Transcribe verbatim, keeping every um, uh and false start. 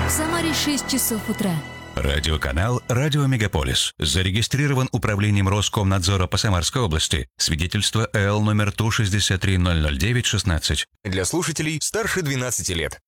В Самаре шесть часов утра. Радиоканал «Радио Мегаполис». Зарегистрирован управлением Роскомнадзора по Самарской области. Свидетельство эл номер Ту шестьдесят три ноль ноль девять шестнадцать. Для слушателей старше двенадцати лет.